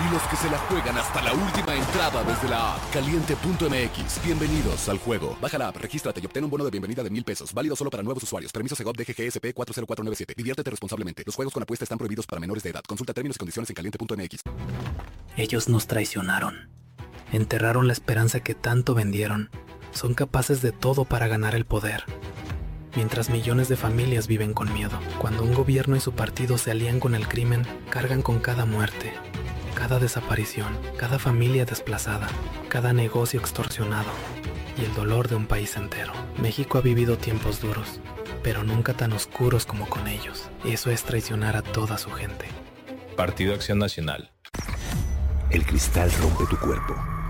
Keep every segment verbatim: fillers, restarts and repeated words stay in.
y los que se la juegan hasta la última entrada desde la app caliente punto m x. Bienvenidos al juego. Baja la app, regístrate y obtén un bono de bienvenida de mil pesos. Válido solo para nuevos usuarios. Permiso Segov D G G S P cuatro cero cuatro nueve siete. Diviértete responsablemente. Los juegos con apuesta están prohibidos para menores de edad. Consulta términos y condiciones en caliente punto m x. Ellos nos traicionaron. Enterraron la esperanza que tanto vendieron. Son capaces de todo para ganar el poder. Mientras millones de familias viven con miedo. Cuando un gobierno y su partido se alían con el crimen, cargan con cada muerte, cada desaparición, cada familia desplazada, cada negocio extorsionado y el dolor de un país entero. México ha vivido tiempos duros, pero nunca tan oscuros como con ellos. Eso es traicionar a toda su gente. Partido Acción Nacional. El cristal rompe tu cuerpo.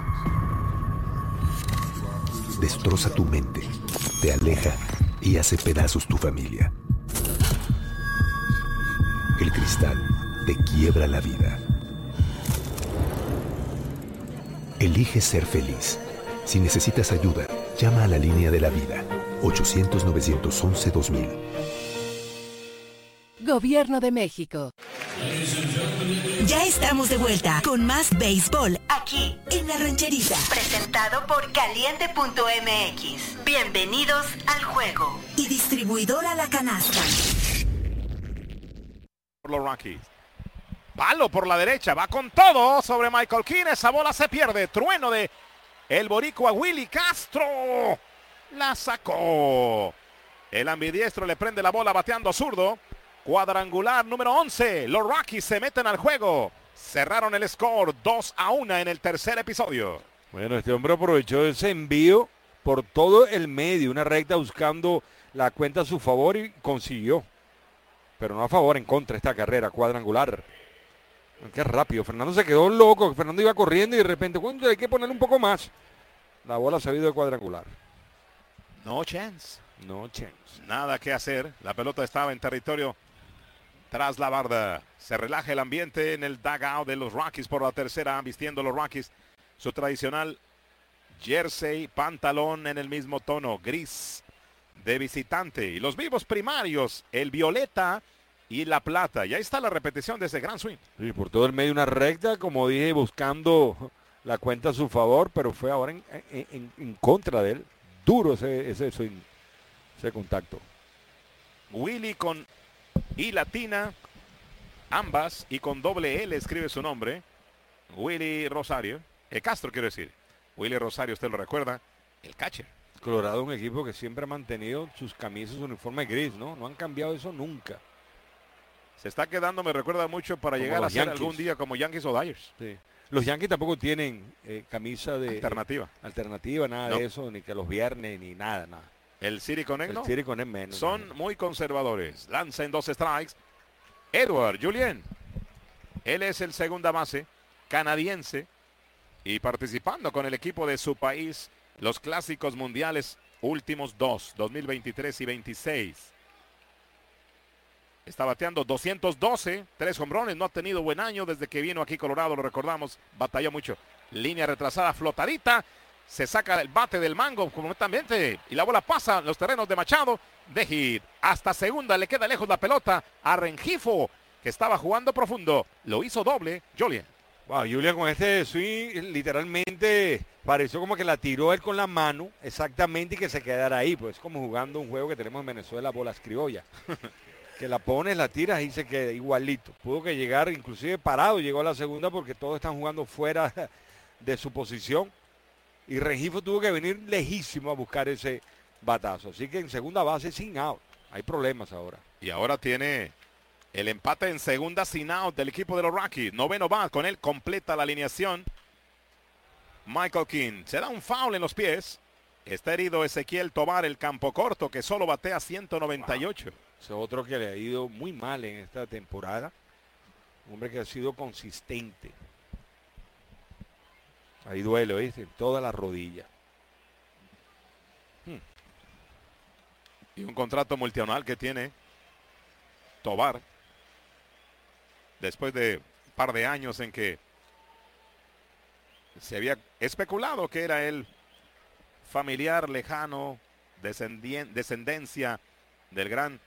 Destroza tu mente, te aleja y hace pedazos tu familia. El cristal te quiebra la vida. Elige ser feliz. Si necesitas ayuda, llama a la línea de la vida. ochocientos, novecientos once, dos mil. Gobierno de México. Ya estamos de vuelta con más béisbol aquí en La Rancherita. Presentado por caliente punto m x. Bienvenidos al juego. Y distribuidora La Canasta. Por los Rockies. Palo por la derecha, va con todo sobre Michael King. Esa bola se pierde. Trueno de el boricua Willy Castro. La sacó. El ambidiestro le prende la bola bateando zurdo. Cuadrangular número once. Los Rockies se meten al juego. Cerraron el score dos a uno en el tercer episodio. Bueno, este hombre aprovechó ese envío por todo el medio. Una recta buscando la cuenta a su favor y consiguió. Pero no a favor, en contra esta carrera cuadrangular. Qué rápido. Fernando se quedó loco. Fernando iba corriendo y de repente, bueno, hay que ponerle un poco más. La bola se ha ido de cuadrangular. No chance. No chance. Nada que hacer. La pelota estaba en territorio tras la barda. Se relaja el ambiente en el dugout de los Rockies por la tercera, vistiendo los Rockies su tradicional jersey, pantalón en el mismo tono, gris de visitante. Y los vivos primarios, el violeta y la plata. Y ahí está la repetición de ese gran swing. Sí, por todo el medio una recta, como dije, buscando la cuenta a su favor, pero fue ahora en, en, en, en contra de él. Duro ese, ese swing, ese contacto. Willy con I latina, ambas, y con doble L escribe su nombre. Willy Rosario, eh, Castro quiero decir. Willy Rosario, usted lo recuerda, el catcher. Colorado, un equipo que siempre ha mantenido sus camisas, su uniforme gris, ¿no? No han cambiado eso nunca. Se está quedando, me recuerda mucho para como llegar a ser algún día como Yankees o Dodgers. Sí. Los Yankees tampoco tienen eh, camisa de alternativa. Alternativa, nada no. de eso, ni que los viernes, ni nada, nada. El City Connect, El ¿no? City Connect menos. Son ¿no? muy conservadores. Lanza en dos strikes. Edward Julien. Él es el segunda base canadiense y participando con el equipo de su país, los clásicos mundiales últimos dos, dos mil veintitrés y veintiséis. Está bateando doscientos doce, tres hombrones, no ha tenido buen año desde que vino aquí Colorado, lo recordamos, batalló mucho. Línea retrasada, flotadita, se saca el bate del mango completamente y la bola pasa en los terrenos de Machado, de hit. Hasta segunda, le queda lejos la pelota a Rengifo, que estaba jugando profundo, lo hizo doble, Julien. Wow, Julian con este swing literalmente pareció como que la tiró él con la mano, exactamente, y que se quedara ahí, pues como jugando un juego que tenemos en Venezuela, bolas criollas. Que la pones, la tiras y se queda igualito. Pudo que llegar inclusive parado, llegó a la segunda porque todos están jugando fuera de su posición. Y Rengifo tuvo que venir lejísimo a buscar ese batazo. Así que en segunda base sin out. Hay problemas ahora. Y ahora tiene el empate en segunda sin out del equipo de los Rockies. Noveno bat, con él completa la alineación. Michael King. Se da un foul en los pies. Está herido Ezequiel Tovar, el campo corto, que solo batea ciento noventa y ocho. Wow. Es otro que le ha ido muy mal en esta temporada. Un hombre que ha sido consistente. Ahí duele, ¿oíste? En toda la rodilla. Hmm. Y un contrato multianual que tiene Tovar. Después de un par de años en que se había especulado que era el familiar lejano, descendencia del gran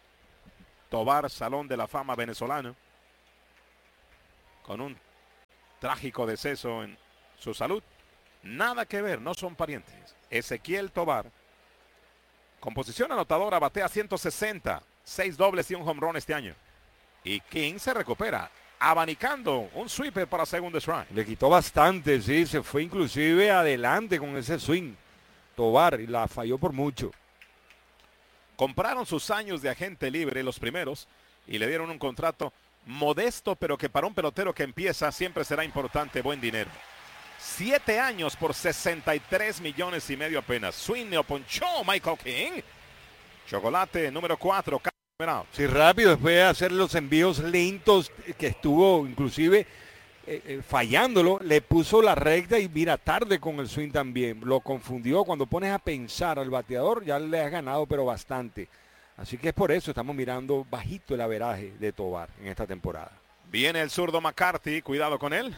Tovar, Salón de la Fama venezolano, con un trágico deceso en su salud. Nada que ver, no son parientes. Ezequiel Tovar, con posición anotadora, batea ciento sesenta, seis dobles y un home run este año. Y King se recupera, abanicando un sweeper para segundo strike. Le quitó bastante, sí, se fue inclusive adelante con ese swing. Tovar, y la falló por mucho. Compraron sus años de agente libre, los primeros, y le dieron un contrato modesto, pero que para un pelotero que empieza siempre será importante, buen dinero. Siete años por sesenta y tres millones y medio apenas. Swing lo ponchó Michael King. Chocolate número cuatro. Sí, rápido, después de hacer los envíos lentos, que estuvo inclusive eh, eh, fallándolo, le puso la recta y mira, tarde con el swing también. Lo confundió. Cuando pones a pensar al bateador, ya le has ganado, pero bastante. Así que es por eso estamos mirando bajito el averaje de Tovar en esta temporada. Viene el zurdo McCarthy, cuidado con él.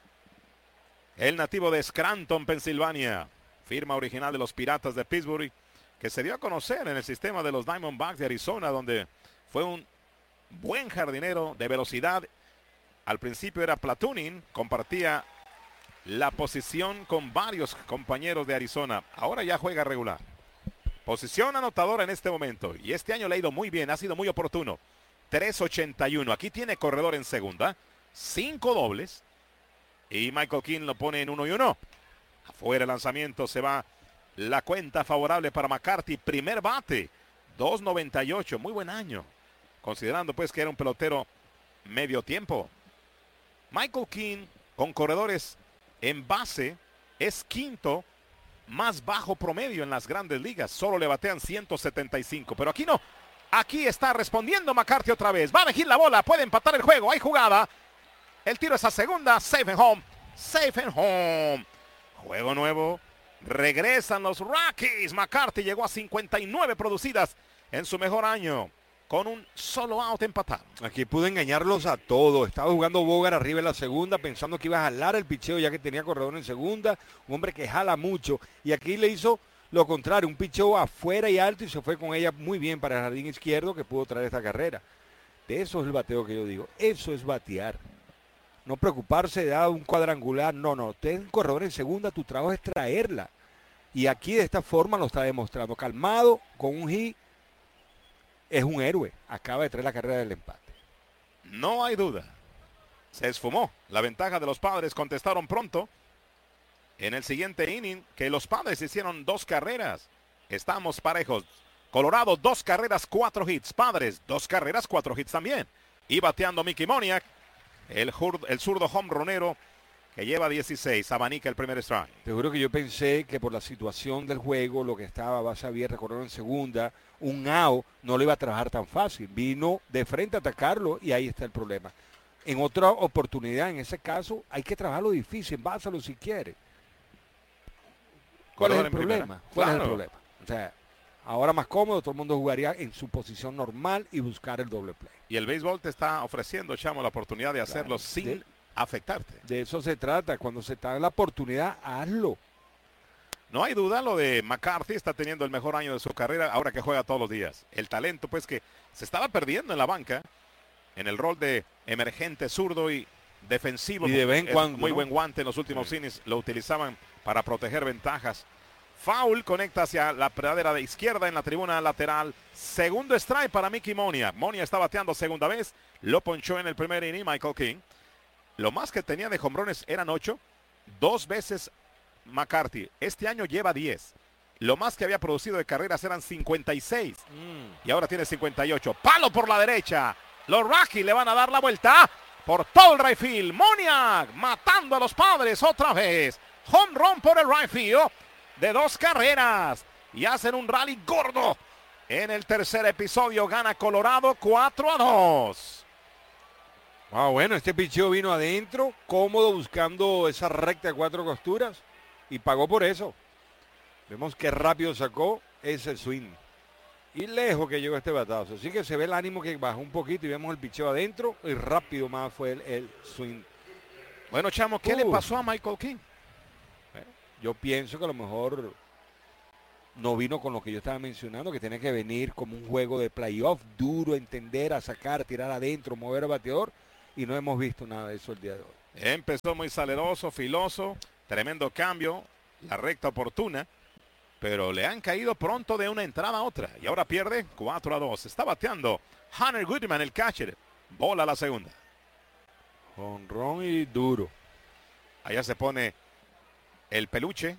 El nativo de Scranton, Pensilvania, firma original de los Piratas de Pittsburgh, que se dio a conocer en el sistema de los Diamondbacks de Arizona, donde fue un buen jardinero de velocidad. Al principio era platooning, compartía la posición con varios compañeros de Arizona. Ahora ya juega regular. Posición anotadora en este momento. Y este año le ha ido muy bien, ha sido muy oportuno. tres ochenta y uno. Aquí tiene corredor en segunda. Cinco dobles. Y Michael King lo pone en uno y uno. Afuera el lanzamiento, se va la cuenta favorable para McCarthy. Primer bate, dos noventa y ocho. Muy buen año. Considerando pues que era un pelotero medio tiempo. Michael King con corredores en base es quinto más bajo promedio en las grandes ligas. Solo le batean ciento setenta y cinco. Pero aquí no. Aquí está respondiendo McCarthy otra vez. Va a elegir la bola. Puede empatar el juego. Hay jugada. El tiro es a segunda. Safe and home. Safe and home. Juego nuevo. Regresan los Rockies. McCarthy llegó a cincuenta y nueve producidas en su mejor año. Con un solo out empatado. Aquí pudo engañarlos a todos. Estaba jugando Bogart arriba en la segunda, pensando que iba a jalar el picheo ya que tenía corredor en segunda. Un hombre que jala mucho. Y aquí le hizo lo contrario. Un picheo afuera y alto y se fue con ella muy bien para el jardín izquierdo, que pudo traer esta carrera. De eso es el bateo que yo digo. Eso es batear. No preocuparse de dar un cuadrangular. No, no. Usted es un corredor en segunda. Tu trabajo es traerla. Y aquí de esta forma lo está demostrando. Calmado, con un hit. Es un héroe. Acaba de traer la carrera del empate. No hay duda. Se esfumó. La ventaja de los Padres. Contestaron pronto. En el siguiente inning, que los Padres hicieron dos carreras. Estamos parejos. Colorado, dos carreras, cuatro hits. Padres, dos carreras, cuatro hits también. Y bateando Mickey Moniak. El, el zurdo homeronero que lleva dieciséis. Abanica el primer strike. Te juro que yo pensé que por la situación del juego, lo que estaba base abierta, corredor en segunda, un out, no lo iba a trabajar tan fácil. Vino de frente a atacarlo y ahí está el problema. En otra oportunidad, en ese caso, hay que trabajarlo difícil, básalo si quiere. ¿Cuál es el problema? ¿Cuál es el problema? O sea, ahora más cómodo, todo el mundo jugaría en su posición normal y buscar el doble play. Y el béisbol te está ofreciendo, Chamo, la oportunidad de hacerlo claro, sin de, afectarte. De eso se trata. Cuando se te da la oportunidad, hazlo. No hay duda, lo de McCarthy está teniendo el mejor año de su carrera ahora que juega todos los días. El talento, pues, que se estaba perdiendo en la banca, en el rol de emergente zurdo y defensivo. Y de vez en cuando, muy ¿no? buen guante en los últimos sí. innings. Lo utilizaban para proteger ventajas. Foul conecta hacia la pradera de izquierda en la tribuna lateral. Segundo strike para Mickey Moniak. Moniak está bateando segunda vez. Lo ponchó en el primer inning Michael King. Lo más que tenía de hombrones eran ocho. Dos veces McCarthy. Este año lleva diez. Lo más que había producido de carreras eran cincuenta y seis. Mm. Y ahora tiene cincuenta y ocho. Palo por la derecha. Los Rockies le van a dar la vuelta. Por todo el right field. Moniak matando a los Padres otra vez. Home run por el right field. De dos carreras y hacen un rally gordo. En el tercer episodio gana Colorado cuatro a dos. Ah, bueno, este picheo vino adentro, cómodo, buscando esa recta de cuatro costuras y pagó por eso. Vemos que rápido sacó ese swing. Y lejos que llegó este batazo. Así que se ve el ánimo que bajó un poquito y vemos el picheo adentro y rápido más fue el, el swing. Bueno, Chamo, ¿qué uh. le pasó a Michael King? Yo pienso que a lo mejor no vino con lo que yo estaba mencionando, que tiene que venir como un juego de playoff duro, entender, a sacar, tirar adentro, mover al bateador, y no hemos visto nada de eso el día de hoy. Empezó muy saleroso, filoso, tremendo cambio, la recta oportuna, pero le han caído pronto de una entrada a otra. Y ahora pierde cuatro a dos. Está bateando Hunter Goodman, el catcher. Bola a la segunda. Jonrón y duro. Allá se pone el peluche.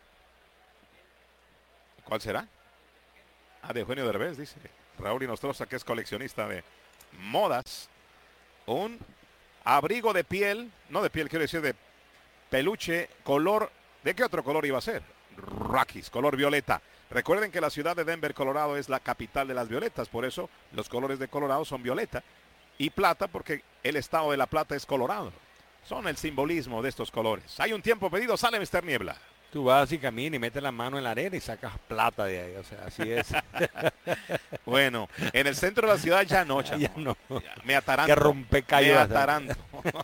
¿Cuál será? Ah, de Eugenio Derbez, dice Raúl Inostroza, que es coleccionista de modas. Un abrigo de piel, no de piel, quiero decir de peluche, color, ¿de qué otro color iba a ser? Rockies, color violeta. Recuerden que la ciudad de Denver, Colorado, es la capital de las violetas, por eso los colores de Colorado son violeta y plata, porque el estado de La Plata es Colorado. Son el simbolismo de estos colores. Hay un tiempo pedido, sale mister Niebla. Tú vas y caminas y metes la mano en la arena y sacas plata de ahí, o sea, así es. Bueno, en el centro de la ciudad ya no, chamo. Ya no. Ya, me ataranto. Que rompecallos. Me ataranto.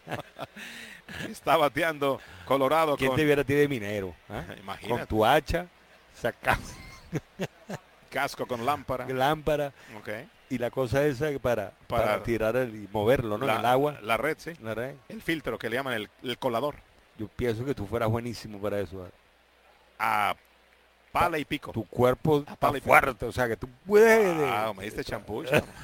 Está bateando Colorado. ¿Quién con... te viera a ti de minero? ¿eh? Imagínate. Con tu hacha, sacas casco con lámpara. lámpara. Okay. Y la cosa esa para, para, Para tirar el, y moverlo, ¿no? La, en el agua. La red, sí. La red. El filtro que le llaman el, el colador. Yo pienso que tú fueras buenísimo para eso. ¿eh? A pala y pico. Tu cuerpo A está pala y pico. fuerte, o sea que tú puedes. Ah, me diste champú.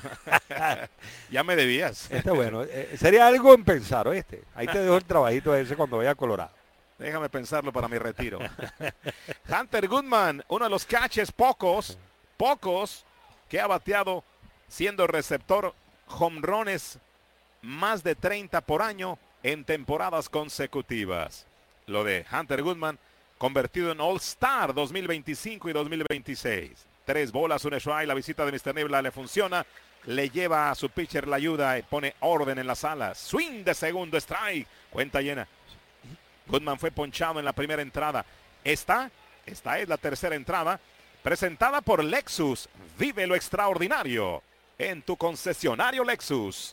Ya me debías. Está bueno. Eh, sería algo en pensar, ¿oíste? Ahí te dejo el trabajito ese cuando vaya a Colorado. Déjame pensarlo para mi retiro. Hunter Goodman, uno de los catches pocos, pocos que ha bateado siendo receptor jonrones más de treinta por año en temporadas consecutivas. Lo de Hunter Goodman, convertido en All-Star dos mil veinticinco y dos mil veintiséis. Tres bolas, un strike, la visita de mister Niebla le funciona. Le lleva a su pitcher la ayuda y pone orden en las alas. Swing de segundo, strike, cuenta llena. Goodman fue ponchado en la primera entrada. Esta, esta es la tercera entrada, presentada por Lexus. Vive lo extraordinario en tu concesionario Lexus.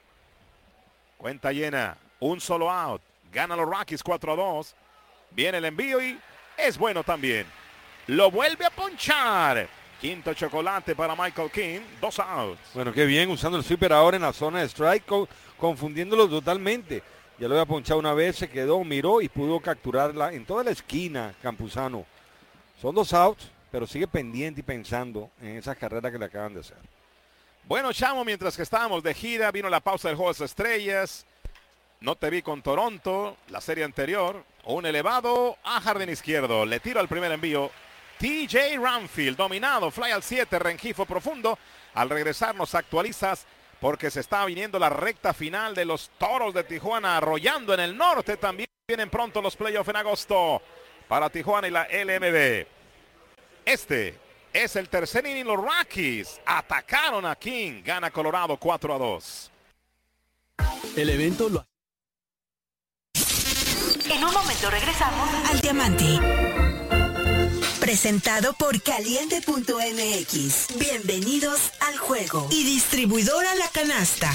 Cuenta llena, un solo out. Gana los Rockies cuatro a dos. Viene el envío y es bueno también. Lo vuelve a ponchar. Quinto chocolate para Michael King. Dos outs. Bueno, qué bien, usando el sweeper ahora en la zona de strike, co- confundiéndolo totalmente. Ya lo había ponchado una vez, se quedó, miró y pudo capturarla en toda la esquina, Campuzano. Son dos outs, pero sigue pendiente y pensando en esas carreras que le acaban de hacer. Bueno, chamo, mientras que estábamos de gira, vino la pausa del Juego de las Estrellas. No te vi con Toronto, la serie anterior. Un elevado a jardín izquierdo. Le tiro al primer envío. T J Ramfield, dominado, fly al siete, Rengifo profundo. Al regresar nos actualizas porque se está viniendo la recta final de los Toros de Tijuana, arrollando en el norte. También vienen pronto los playoffs en agosto para Tijuana y la L M B. Este es el tercer inning. Los Rockies atacaron a King. Gana Colorado cuatro a dos. El evento lo... En un momento regresamos al Diamante. Presentado por Caliente punto M X. Bienvenidos al juego. Y distribuidora La Canasta.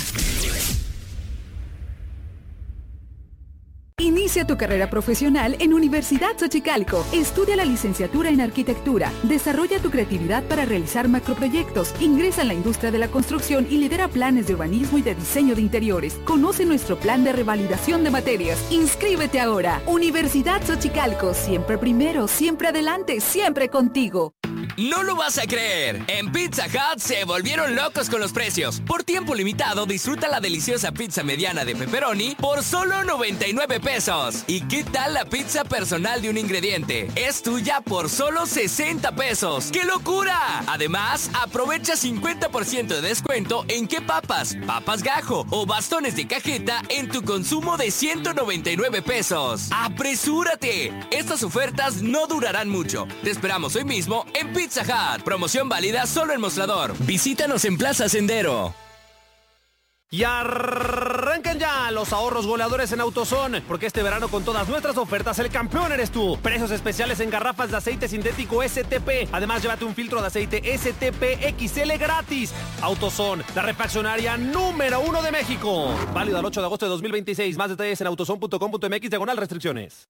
Inicia tu carrera profesional en Universidad Xochicalco. Estudia la licenciatura en arquitectura. Desarrolla tu creatividad para realizar macroproyectos. Ingresa en la industria de la construcción y lidera planes de urbanismo y de diseño de interiores. Conoce nuestro plan de revalidación de materias. Inscríbete ahora. Universidad Xochicalco. Siempre primero, siempre adelante, siempre contigo. No lo vas a creer. En Pizza Hut se volvieron locos con los precios. Por tiempo limitado, disfruta la deliciosa pizza mediana de pepperoni por solo noventa y nueve pesos. ¿Y qué tal la pizza personal de un ingrediente? Es tuya por solo sesenta pesos. ¡Qué locura! Además, aprovecha cincuenta por ciento de descuento en qué papas, papas gajo o bastones de cajeta en tu consumo de ciento noventa y nueve pesos. ¡Apresúrate! Estas ofertas no durarán mucho. Te esperamos hoy mismo en Pizza Hut. Promoción válida solo en Mostrador. Visítanos en Plaza Sendero. Y arrancan ya los ahorros goleadores en AutoZone, porque este verano con todas nuestras ofertas el campeón eres tú. Precios especiales en garrafas de aceite sintético S T P. Además, llévate un filtro de aceite S T P X L gratis. AutoZone, la refaccionaria número uno de México. Válido al ocho de agosto de dos mil veintiséis. Más detalles en autozone punto com punto m x diagonal restricciones.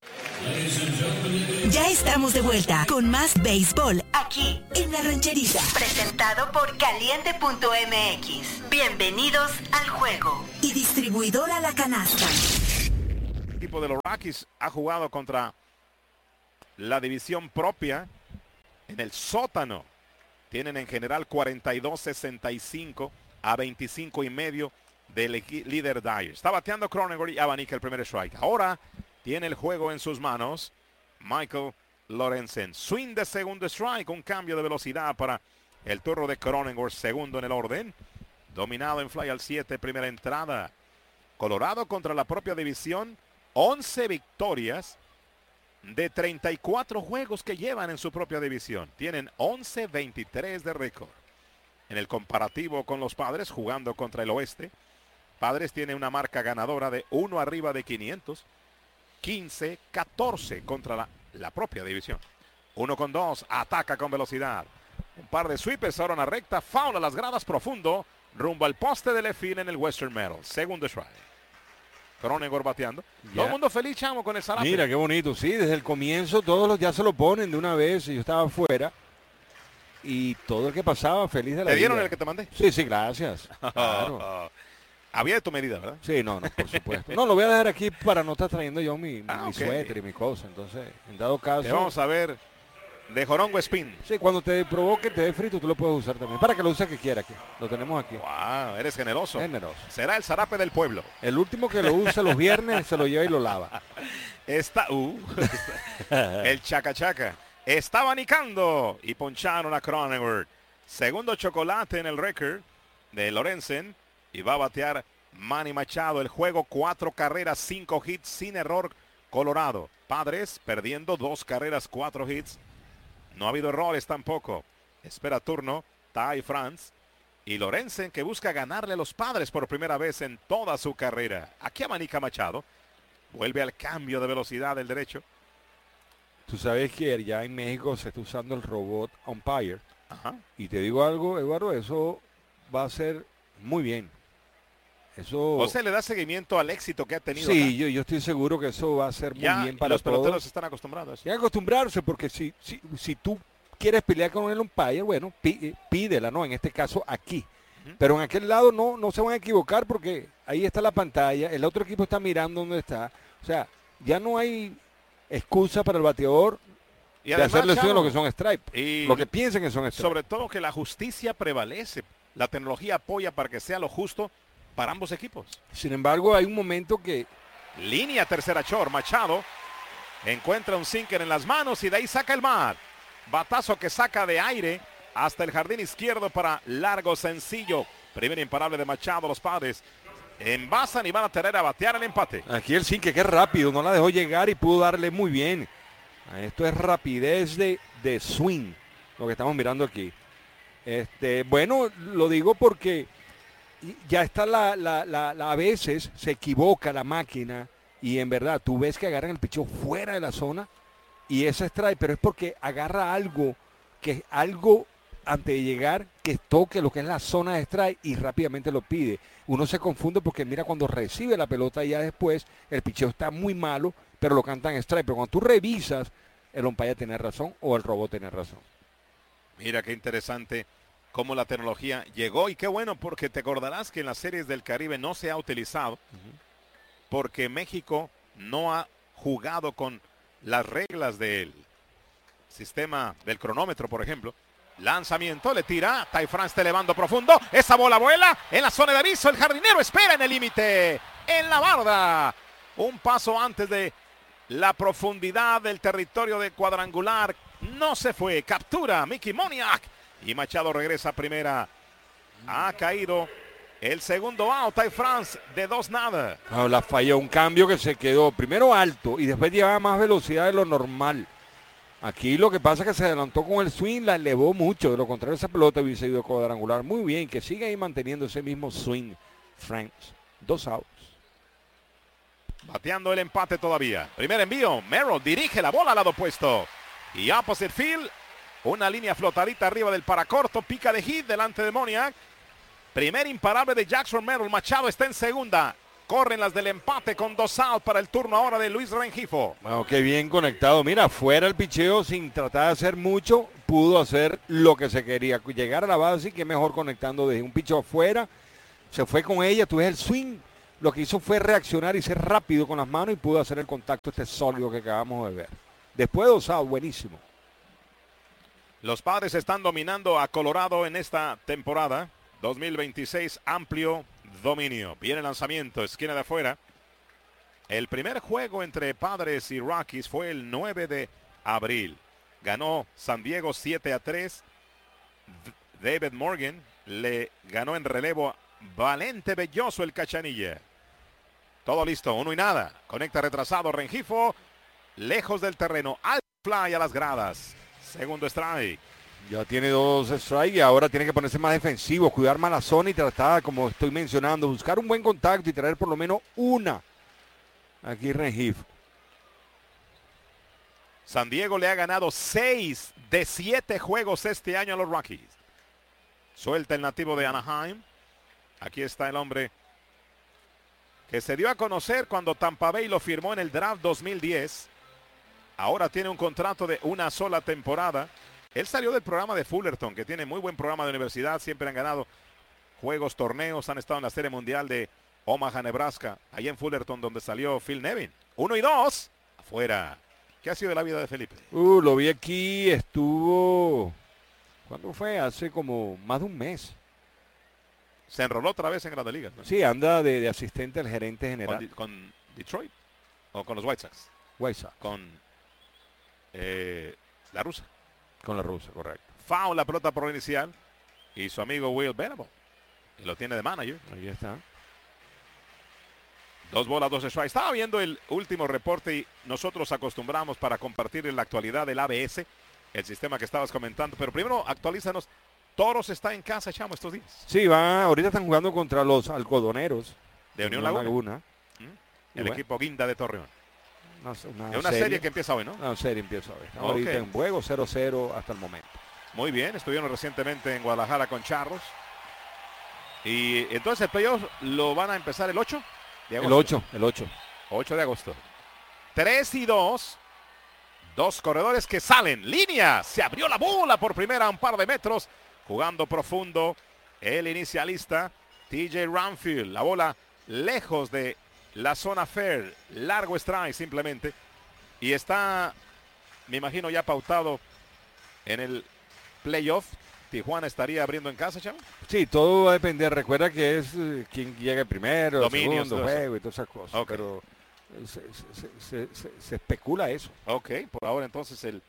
Ya estamos de vuelta con más béisbol aquí en La Rancherita. Presentado por Caliente punto M X. Bienvenidos al juego. Y distribuidora La Canasta. equipo de los Rockies ha jugado contra la división propia en el sótano. Tienen en general cuarenta y dos sesenta y cinco a veinticinco y medio del líder Dyer. Está bateando Cronenworth y abanica el primer strike. Ahora tiene el juego en sus manos Michael Lorenzen. Swing de segundo strike, un cambio de velocidad para el turno de Cronenworth, segundo en el orden. Dominado en fly al siete, primera entrada. Colorado contra la propia división, once victorias de treinta y cuatro juegos que llevan en su propia división. Tienen once veintitrés de récord. En el comparativo con los Padres, jugando contra el oeste, Padres tiene una marca ganadora de uno arriba de quinientos, quince catorce contra la, la propia división. Uno con dos, ataca con velocidad. Un par de sweepers ahora en la recta, foul a las gradas profundo, rumbo al poste de left field en el Western Metal. Segundo strike. Cronenworth bateando. Ya. Todo el mundo feliz, chamo, con el zarape. Mira, qué bonito. Sí, desde el comienzo todos los ya se lo ponen de una vez. Yo estaba afuera y todo el que pasaba feliz de la vida. ¿Te dieron el que te mandé? Sí, sí, gracias. Claro. Había de tu medida, ¿verdad? Sí, no, no, por supuesto. No, lo voy a dejar aquí para no estar trayendo yo mi, ah, mi okay. suéter y mi cosa. Entonces, en dado caso... Te vamos a ver de Jorongo Spin. Sí, cuando te provoque, te dé frito, tú lo puedes usar también. Para que lo uses que quiera aquí. Lo tenemos aquí. Wow, eres generoso. Generoso. Será el zarape del pueblo. El último que lo use los viernes se lo lleva y lo lava. Está... Uh, el chaca chaca. Está abanicando y poncharon a Cronenworth. Segundo chocolate en el récord de Lorenzen y va a batear Manny Machado. El juego, cuatro carreras, cinco hits, sin error, Colorado. Padres perdiendo dos carreras, cuatro hits. No ha habido errores tampoco. Espera turno, Ty France. Y Lorenzen, que busca ganarle a los Padres por primera vez en toda su carrera. Aquí amanica Machado. Vuelve al cambio de velocidad del derecho. Tú sabes que ya en México se está usando el robot umpire. Ajá. Y te digo algo, Eduardo, eso va a ser muy bien. Eso... O sea, le da seguimiento al éxito que ha tenido. Sí, yo, yo estoy seguro que eso va a ser muy ya, bien para los todos. Los peloteros están acostumbrados. Y acostumbrarse, porque si, si, si tú quieres pelear con el umpire, bueno, pí, pídela, ¿no? En este caso, aquí. Uh-huh. Pero en aquel lado no, no se van a equivocar porque ahí está la pantalla, el otro equipo está mirando dónde está. O sea, ya no hay excusa para el bateador y de además, hacerle Chavo, lo que son strike, y lo que piensen que son strike. Sobre todo que la justicia prevalece. La tecnología apoya para que sea lo justo para ambos equipos. Sin embargo, hay un momento que... Línea tercera short, Machado encuentra un sinker en las manos y de ahí saca el mar. Batazo que saca de aire hasta el jardín izquierdo para largo sencillo. Primer imparable de Machado, los Padres envasan y van a tener a batear el empate. Aquí el sinker que es rápido, no la dejó llegar y pudo darle muy bien. Esto es rapidez de, de swing, lo que estamos mirando aquí. Este, bueno, lo digo porque ya está la, la, la, la, a veces se equivoca la máquina y en verdad tú ves que agarran el picheo fuera de la zona y ese strike, pero es porque agarra algo, que algo antes de llegar que toque lo que es la zona de strike y rápidamente lo pide. Uno se confunde porque mira cuando recibe la pelota ya después, el picheo está muy malo, pero lo cantan strike. Pero cuando tú revisas, el umpire tiene razón o el robot tiene razón. Mira qué interesante cómo la tecnología llegó y qué bueno porque te acordarás que en las series del Caribe no se ha utilizado uh-huh. porque México no ha jugado con las reglas del sistema del cronómetro, por ejemplo. Lanzamiento, le tira, Ty France está elevando profundo, esa bola vuela en la zona de aviso, el jardinero espera en el límite, en la barda, un paso antes de la profundidad del territorio de cuadrangular, no se fue, captura Mickey Moniak y Machado regresa a primera, ha caído el segundo out, Ty France de dos nada. No, la falló, un cambio que se quedó primero alto y después llevaba más velocidad de lo normal. Aquí lo que pasa es que se adelantó con el swing, la elevó mucho. De lo contrario, esa pelota hubiese ido cuadrangular. Muy bien, que siga ahí manteniendo ese mismo swing. Franks, dos outs. Bateando el empate todavía. Primer envío, Merrill dirige la bola al lado opuesto. Y opposite field, una línea flotadita arriba del paracorto, pica de hit delante de Moniak. Primer imparable de Jackson Merrill. Machado está en segunda. Corren las del empate con dos outs para el turno ahora de Luis Rengifo. Bueno, qué bien conectado. Mira, fuera el picheo sin tratar de hacer mucho. Pudo hacer lo que se quería. Llegar a la base y que mejor conectando desde un picheo afuera. Se fue con ella. Tú ves el swing lo que hizo fue reaccionar y ser rápido con las manos y pudo hacer el contacto este sólido que acabamos de ver. Después de Osado, buenísimo. Los Padres están dominando a Colorado en esta temporada. dos mil veintiséis, amplio dominio. Viene el lanzamiento, esquina de afuera. El primer juego entre Padres y Rockies fue el nueve de abril. Ganó San Diego siete a tres. David Morgan le ganó en relevo a Valente Belloso el Cachanilla. Todo listo, uno y nada. Conecta retrasado Rengifo. Lejos del terreno. Al fly a las gradas. Segundo strike. Ya tiene dos strikes y ahora tiene que ponerse más defensivo, cuidar más la zona y tratar, como estoy mencionando, buscar un buen contacto y traer por lo menos una. Aquí Rengifo. San Diego le ha ganado seis de siete juegos este año a los Rockies. Suelta el nativo de Anaheim. Aquí está el hombre que se dio a conocer cuando Tampa Bay lo firmó en el draft dos mil diez. Ahora tiene un contrato de una sola temporada. Él salió del programa de Fullerton, que tiene muy buen programa de universidad. Siempre han ganado juegos, torneos. Han estado en la Serie Mundial de Omaha, Nebraska. Allí en Fullerton, donde salió Phil Nevin. Uno y dos. Afuera. ¿Qué ha sido de la vida de Felipe? Uh, lo vi aquí. Estuvo... ¿Cuándo fue? Hace como más de un mes. Se enroló otra vez en Grandes Ligas, ¿no? Sí, anda de, de asistente al gerente general. ¿Con, con Detroit? ¿O con los White Sox? White Sox. Con eh, la rusa. Con la rusa, correcto. Foul la pelota por la inicial. Y su amigo Will Venable. Y lo tiene de manager. Ahí está. Dos bolas, dos strikes. Estaba viendo el último reporte y nosotros acostumbramos para compartir en la actualidad el A B S, el sistema que estabas comentando. Pero primero actualízanos. Toros está en casa, Chamo, estos días. Sí, va, ahorita están jugando contra los algodoneros. De Unión Laguna. Laguna. ¿Mm? El bueno. equipo Guinda de Torreón. Una, una, es una serie, serie que empieza hoy, ¿no? Una serie empieza hoy. Okay. Ahorita en juego cero cero hasta el momento. Muy bien, estuvieron recientemente en Guadalajara con Charros. Y entonces el playoff lo van a empezar el ocho de agosto. El ocho, el ocho. ocho de agosto. tres y dos. Dos corredores que salen. Línea. Se abrió la bola por primera a un par de metros. Jugando profundo. El inicialista. T J Ranfield. La bola lejos de la zona fair. Largo strike simplemente. Y está, me imagino, ya pautado en el playoff. Tijuana estaría abriendo en casa, Chavo. Sí, todo va a depender. Recuerda que es uh, quien llegue primero, Dominios, segundo juego y todas esas cosas. Okay. Pero se, se, se, se, se especula eso. Ok, por ahora entonces el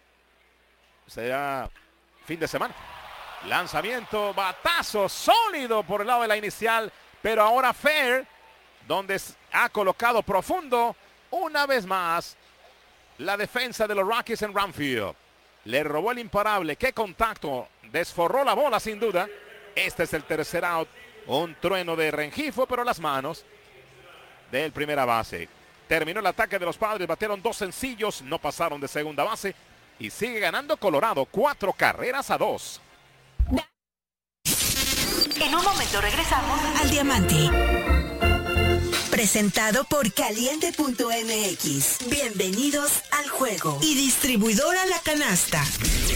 será fin de semana. Lanzamiento, batazo sólido por el lado de la inicial, pero ahora fair, donde ha colocado profundo una vez más la defensa de los Rockies en Ranfield. Le robó el imparable. ¡Qué contacto! Desforró la bola sin duda. Este es el tercer out. Un trueno de Rengifo, pero las manos del primera base. Terminó el ataque de los Padres. Batearon dos sencillos. No pasaron de segunda base. Y sigue ganando Colorado. Cuatro carreras a dos. En un momento regresamos al Diamante. Presentado por Caliente punto M X. Bienvenidos al juego. Y distribuidora La Canasta.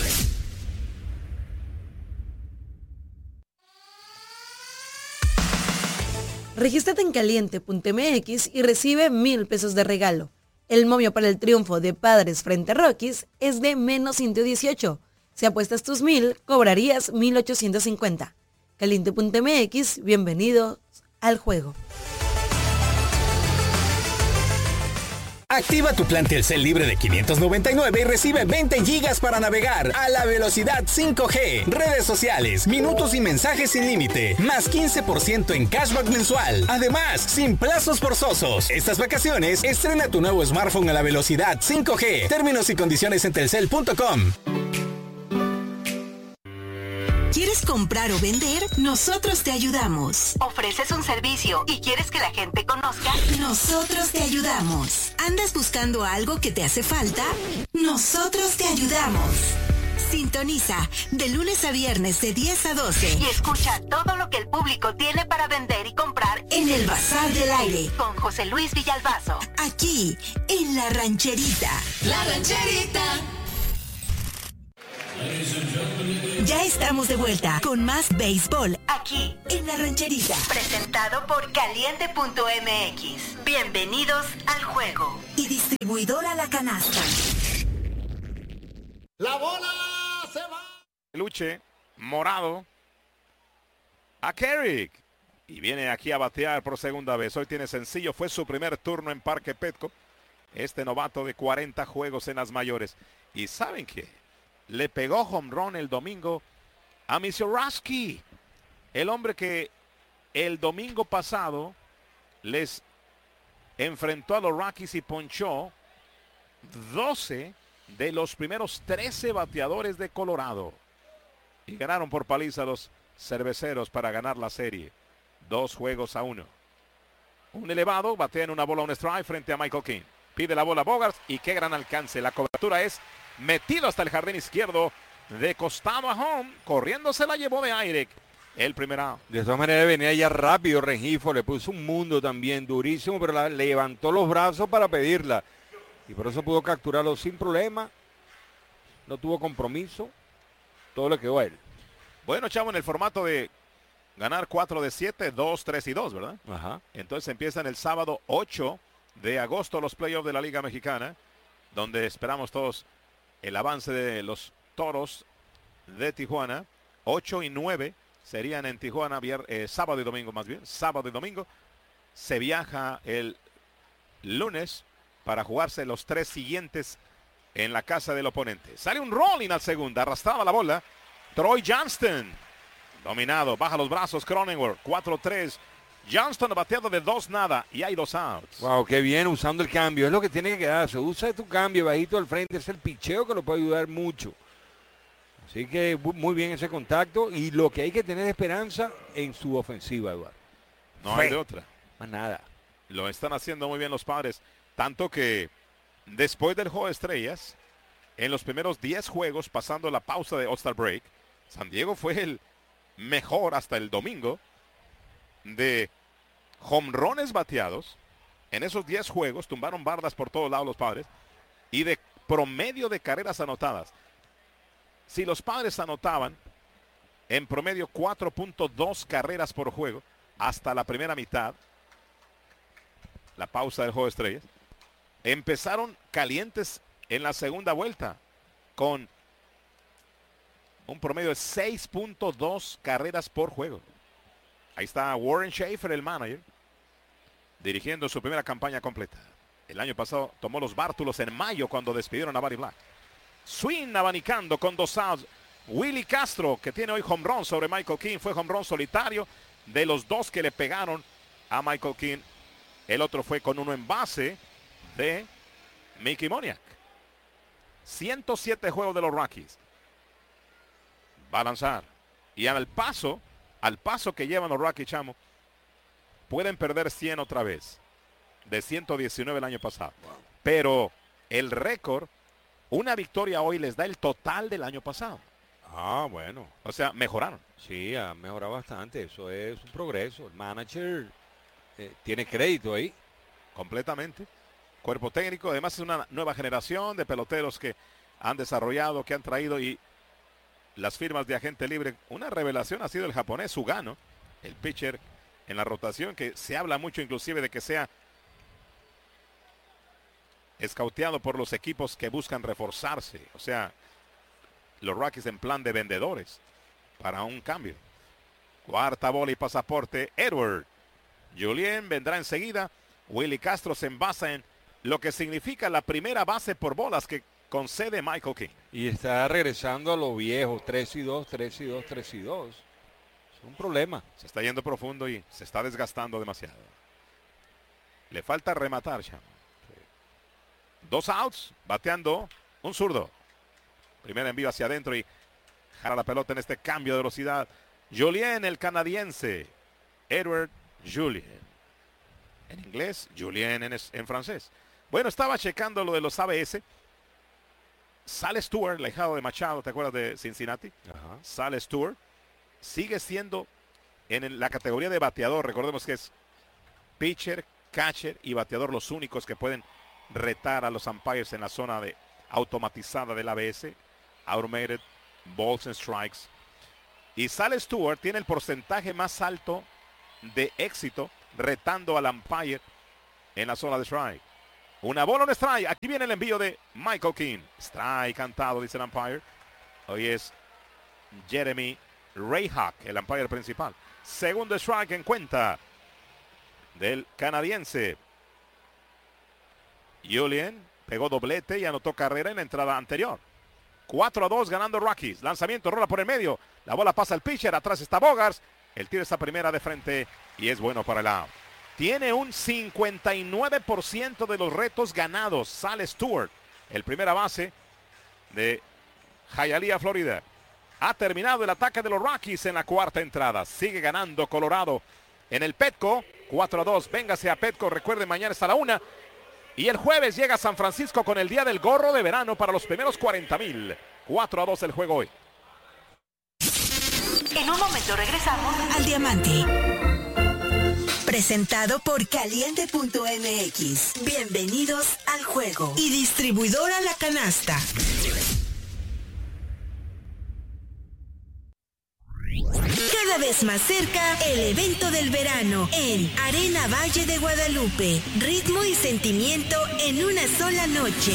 Regístrate en Caliente punto M X y recibe mil pesos de regalo. El momio para el triunfo de Padres frente a Rockies es de menos ciento dieciocho. Si apuestas tus mil, cobrarías mil ochocientos cincuenta. Caliente punto M X, bienvenidos al juego. Activa tu plan Telcel libre de quinientos noventa y nueve y recibe veinte gigas para navegar a la velocidad cinco G, redes sociales, minutos y mensajes sin límite, más quince por ciento en cashback mensual. Además, sin plazos forzosos. Estas vacaciones, estrena tu nuevo smartphone a la velocidad cinco G. Términos y condiciones en telcel punto com. ¿Quieres comprar o vender? Nosotros te ayudamos. ¿Ofreces un servicio y quieres que la gente conozca? Nosotros te ayudamos. ¿Andas buscando algo que te hace falta? Nosotros te ayudamos. Sintoniza de lunes a viernes de diez a doce y escucha todo lo que el público tiene para vender y comprar en el Bazar del Aire con José Luis Villalbazo. Aquí, en La Rancherita. La Rancherita. Ya estamos de vuelta con más béisbol aquí en la rancherita. Presentado por caliente punto m x. Bienvenidos al juego. Y distribuidora La Canasta. La bola se va. Luche, Morado. A Carrick. Y viene aquí a batear por segunda vez. Hoy tiene sencillo. Fue su primer turno en Parque Petco. Este novato de cuarenta juegos en las mayores. ¿Y saben qué? Le pegó home run el domingo a Misioraski. El hombre que el domingo pasado les enfrentó a los Rockies y ponchó doce de los primeros trece bateadores de Colorado. Y ganaron por paliza los cerveceros para ganar la serie. Dos juegos a uno. Un elevado, batea en una bola, un strike frente a Michael King. Pide la bola a Bogaerts y qué gran alcance. La cobertura es metido hasta el jardín izquierdo. De costado a home. Corriendo se la llevó de aire. El primer out. De todas maneras venía ya rápido Rengifo. Le puso un mundo también durísimo. Pero la, levantó los brazos para pedirla. Y por eso pudo capturarlo sin problema. No tuvo compromiso. Todo le quedó a él. Bueno, chavo, en el formato de ganar cuatro de siete, dos, tres y dos, ¿verdad? Ajá. Entonces empiezan el sábado ocho de agosto los playoffs de la Liga Mexicana, donde esperamos todos el avance de los Toros de Tijuana. ocho y nueve serían en Tijuana, vier, eh, sábado y domingo más bien, sábado y domingo. Se viaja el lunes para jugarse los tres siguientes en la casa del oponente. Sale un rolling al segundo, arrastraba la bola. Troy Johnston, dominado, baja los brazos Cronenworth, cuatro tres. Johnston bateado de dos nada y hay dos outs. Wow, qué bien usando el cambio, es lo que tiene que quedarse. Usa tu cambio bajito al frente, es el picheo que lo puede ayudar mucho. Así que muy bien ese contacto y lo que hay que tener esperanza en su ofensiva, Eduardo. No hay de otra. Más nada. Lo están haciendo muy bien los Padres, tanto que después del juego de estrellas, en los primeros diez juegos, pasando la pausa de All-Star Break, San Diego fue el mejor hasta el domingo de jonrones bateados. En esos diez juegos tumbaron bardas por todos lados los Padres y de promedio de carreras anotadas. Si los Padres anotaban en promedio cuatro punto dos carreras por juego hasta la primera mitad, la pausa del juego de estrellas, empezaron calientes en la segunda vuelta con un promedio de seis punto dos carreras por juego. Ahí está Warren Schaefer, el manager, dirigiendo su primera campaña completa. El año pasado tomó los bártulos en mayo cuando despidieron a Barry Black. Swing abanicando con dos outs. Willy Castro, que tiene hoy home run sobre Michael King, fue home run solitario. De los dos que le pegaron a Michael King, el otro fue con uno en base de Mickey Moniak. ciento siete juegos de los Rockies. Va a lanzar. Y al paso, al paso que llevan los Rockies, chamo, pueden perder cien otra vez. De ciento diecinueve el año pasado. Wow. Pero el récord, una victoria hoy les da el total del año pasado. Ah, bueno. O sea, mejoraron. Sí, ha mejorado bastante. Eso es un progreso. El manager eh, tiene crédito ahí. Completamente. Cuerpo técnico. Además es una nueva generación de peloteros que han desarrollado, que han traído, y las firmas de agente libre. Una revelación ha sido el japonés Sugano, el pitcher en la rotación, que se habla mucho inclusive de que sea escauteado por los equipos que buscan reforzarse. O sea, los Rockies en plan de vendedores para un cambio. Cuarta bola y pasaporte. Edward Julien vendrá enseguida. Willy Castro se envasa en lo que significa la primera base por bolas que concede Michael King. Y está regresando a lo viejo. tres y dos, tres y dos, tres y dos. Es un problema. Se está yendo profundo y se está desgastando demasiado. Le falta rematar, chamo. Dos outs, bateando un zurdo. Primer envío hacia adentro y jala la pelota en este cambio de velocidad. Julien, el canadiense. Edward Julien. En inglés, Julien en, es, en francés. Bueno, estaba checando lo de los A B S. Sale Stewart, lejado de Machado, ¿te acuerdas de Cincinnati? Ajá. Sale Stewart. Sigue siendo en el, la categoría de bateador. Recordemos que es pitcher, catcher y bateador los únicos que pueden retar a los umpires en la zona de automatizada del A B S. Automated balls and strikes. Y Sal Stewart tiene el porcentaje más alto de éxito retando al umpire en la zona de strike. Una bola, un strike. Aquí viene el envío de Michael King. Strike cantado, dice el umpire. Hoy es Jeremy Rayhawk, el umpire principal. Segundo strike en cuenta del canadiense. Julien pegó doblete y anotó carrera en la entrada anterior. cuatro a dos ganando Rockies. Lanzamiento, rola por el medio. La bola pasa al pitcher. Atrás está Bogaerts. El tiro está primera de frente y es bueno para el out. Tiene un cincuenta y nueve por ciento de los retos ganados. Sal Stewart, el primera base de Hialeah, Florida. Ha terminado el ataque de los Rockies en la cuarta entrada. Sigue ganando Colorado en el Petco. cuatro a dos. Véngase a Petco. Recuerden, mañana está a la una. Y el jueves llega a San Francisco con el día del gorro de verano para los primeros cuarenta mil. cuatro a dos el juego hoy. En un momento regresamos al Diamante. Presentado por Caliente punto M X. Bienvenidos al juego. Y distribuidora La Canasta. Cada vez más cerca, el evento del verano en Arena Valle de Guadalupe. Ritmo y sentimiento en una sola noche.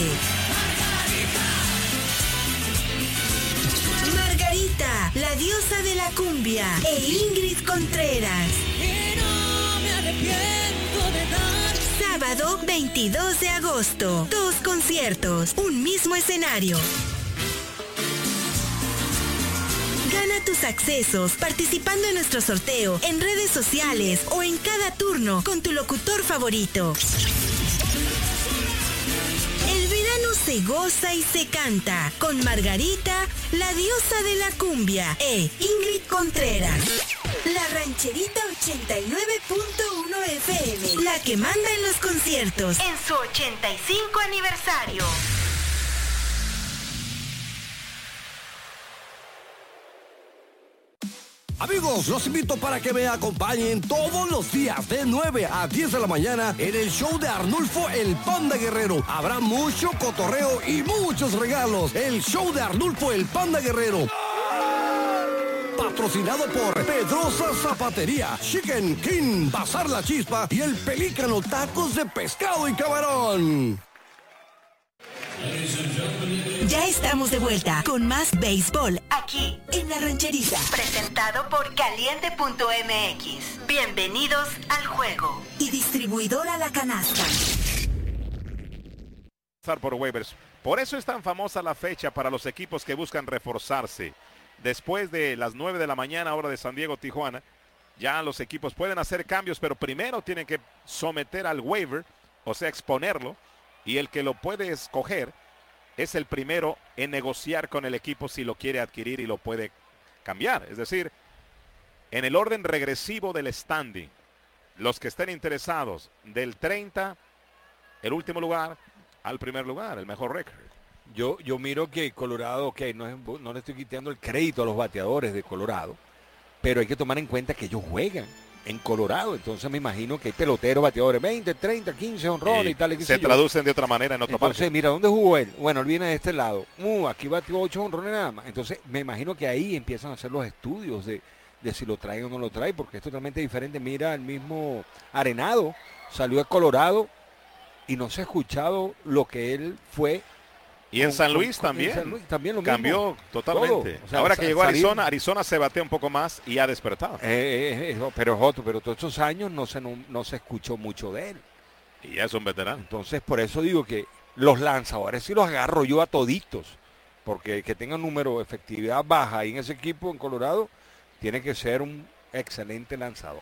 Margarita, la diosa de la cumbia, e Ingrid Contreras. Y no me arrepiento de dar. Sábado veintidós de agosto. Dos conciertos, un mismo escenario. Gana tus accesos participando en nuestro sorteo en redes sociales o en cada turno con tu locutor favorito. El verano se goza y se canta con Margarita, la diosa de la cumbia, e Ingrid Contreras. La Rancherita ochenta y nueve punto uno F M, la que manda en los conciertos en su ochenta y cinco aniversario. Amigos, los invito para que me acompañen todos los días de nueve a diez de la mañana en el show de Arnulfo el Panda Guerrero. Habrá mucho cotorreo y muchos regalos. El show de Arnulfo el Panda Guerrero. Patrocinado por Pedrosa Zapatería, Chicken King, Bazar La Chispa y El Pelícano Tacos de Pescado y Camarón. Ya estamos de vuelta con más béisbol aquí en La Rancherita. Presentado por Caliente punto M X. Bienvenidos al juego. Y distribuidora La Canasta. Por waivers. Por eso es tan famosa la fecha para los equipos que buscan reforzarse. Después de las nueve de la mañana, hora de San Diego, Tijuana, ya los equipos pueden hacer cambios, pero primero tienen que someter al waiver, o sea, exponerlo. Y el que lo puede escoger es el primero en negociar con el equipo si lo quiere adquirir y lo puede cambiar. Es decir, en el orden regresivo del standing, los que estén interesados del treinta, el último lugar, al primer lugar, el mejor récord. Yo, yo miro que Colorado, ok, no, es, no le estoy quitando el crédito a los bateadores de Colorado, pero hay que tomar en cuenta que ellos juegan en Colorado, entonces me imagino que hay peloteros, bateadores, veinte, treinta, quince honrones y, y tal. Y se traducen de otra manera en otro entonces, parque. Mira, ¿dónde jugó él? Bueno, él viene de este lado. Uh, aquí batió ocho honrones nada más. Entonces, me imagino que ahí empiezan a hacer los estudios de, de si lo trae o no lo trae, porque es totalmente diferente. Mira, el mismo Arenado salió de Colorado y no se ha escuchado lo que él fue. Y en con, San Luis con, también, en San Luis también lo cambió mismo. totalmente. O sea, ahora que llegó a salir, Arizona, Arizona se batea un poco más y ha despertado. Eh, eh, pero Joto, pero todos estos años no se, no, no se escuchó mucho de él. Y ya es un veterano. Entonces, por eso digo que los lanzadores sí los agarro yo a toditos. Porque que tengan número, efectividad baja ahí en ese equipo en Colorado, tiene que ser un excelente lanzador.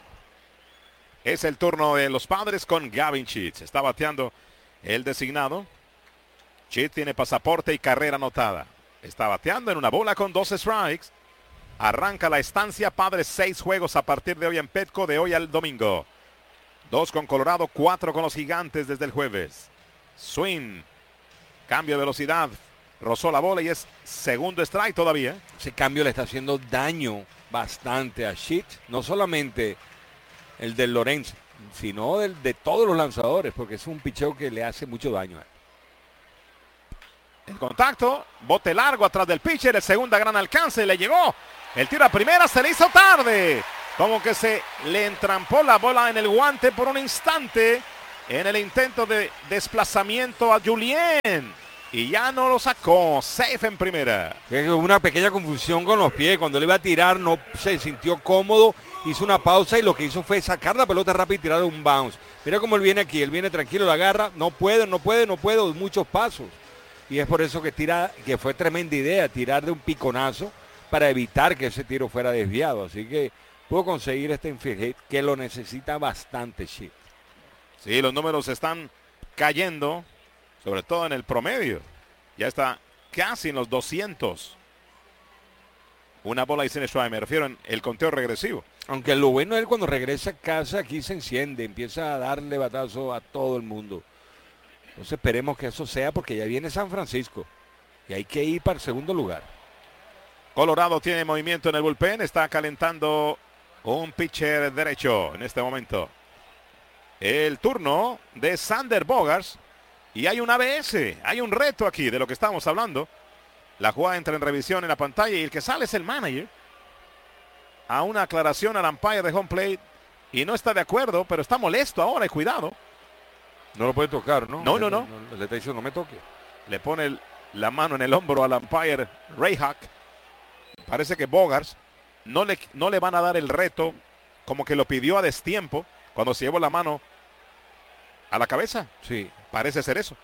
Es el turno de los Padres con Gavin Sheets. Está bateando el designado. Sheets tiene pasaporte y carrera anotada. Está bateando en una bola con dos strikes. Arranca la estancia. Padres seis juegos a partir de hoy en Petco, de hoy al domingo. Dos con Colorado, cuatro con los Gigantes desde el jueves. Swing. Cambio de velocidad. Rozó la bola y es segundo strike todavía. Ese cambio le está haciendo daño bastante a Sheets. No solamente el del Lorenzo, sino del, de todos los lanzadores, porque es un picheo que le hace mucho daño a él. El contacto, bote largo atrás del pitcher, el segunda gran alcance, le llegó El tiro a primera se le hizo tarde. Como que se le entrampó la bola en el guante por un instante en el intento de desplazamiento a Julien. Y ya no lo sacó. Safe en primera. Una pequeña confusión con los pies. Cuando le iba a tirar no se sintió cómodo. Hizo una pausa y lo que hizo fue sacar la pelota rápido y tirar un bounce. Mira cómo él viene aquí. Él viene tranquilo, la agarra. No puede, no puede, no puede. Muchos pasos. Y es por eso que tira, que fue tremenda idea tirar de un piconazo para evitar que ese tiro fuera desviado. Así que pudo conseguir este infield hit que lo necesita bastante, Chip. Sí, los números están cayendo, sobre todo en el promedio. Ya está casi en los doscientos. Una bola y sin strike, me refiero en el conteo regresivo. Aunque lo bueno es cuando regresa a casa, aquí se enciende, empieza a darle batazo a todo el mundo. Entonces esperemos que eso sea porque ya viene San Francisco y hay que ir para el segundo lugar. Colorado tiene movimiento en el bullpen, está calentando un pitcher derecho en este momento. El turno de Xander Bogaerts y hay un A B S, hay un reto aquí de lo que estamos hablando. La jugada entra en revisión en la pantalla y el que sale es el manager. A una aclaración al umpire de home plate y no está de acuerdo, pero está molesto ahora y cuidado. No lo puede tocar, ¿no? No, no, no. Le está diciendo no me toque. Le pone el, la mano en el hombro al umpire Rayhawk. Parece que Bogaerts no le, no le van a dar el reto como que lo pidió a destiempo cuando se llevó la mano a la cabeza. Sí. Parece ser eso.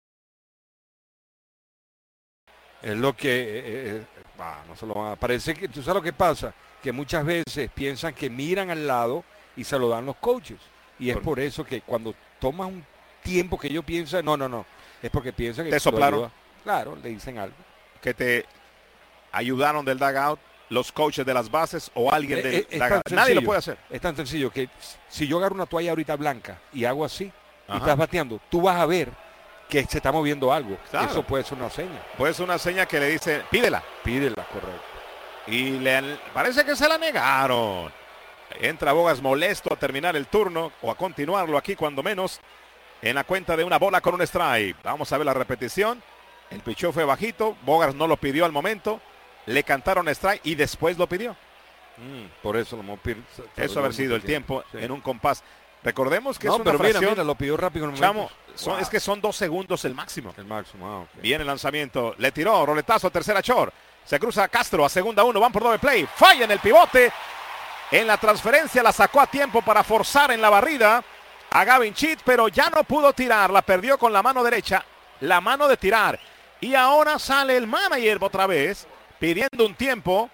Es lo que... Eh, eh, ah, no se lo van a... Parece que... ¿Tú sabes lo que pasa? Que muchas veces piensan que miran al lado y se lo dan los coaches. Y es por, por eso que cuando tomas un tiempo que ellos piensan... No, no, no. Es porque piensan que... Te soplaron. Ayuda. Claro, le dicen algo. Que te ayudaron del dugout los coaches de las bases o alguien del es, es dugout. Nadie lo puede hacer. Es tan sencillo que si yo agarro una toalla ahorita blanca y hago así, Ajá. y estás bateando, tú vas a ver que se está moviendo algo. Claro. Eso puede ser una seña. Puede ser una seña que le dice, pídela. Pídela, correcto. Y le, parece que se la negaron. Entra Bogaerts molesto a terminar el turno o a continuarlo aquí cuando menos en la cuenta de una bola con un strike. Vamos a ver la repetición. El picheo fue bajito. Bogaerts no lo pidió al momento. Le cantaron strike y después lo pidió. Mm, por eso lo mopió. Eso haber sido el tiempo sí. en un compás. Recordemos que no, es una pero fracción. Mira, mira, lo pidió rápido en el Chamo, son, wow. Es que son dos segundos el máximo. El máximo, ah, okay. Bien el lanzamiento. Le tiró, roletazo, tercera short. Se cruza a Castro, a segunda uno, van por doble play. Falla en el pivote. En la transferencia la sacó a tiempo para forzar en la barrida a Gavin Cheat, pero ya no pudo tirar. La perdió con la mano derecha. La mano de tirar. Y ahora sale el manager otra vez pidiendo un tiempo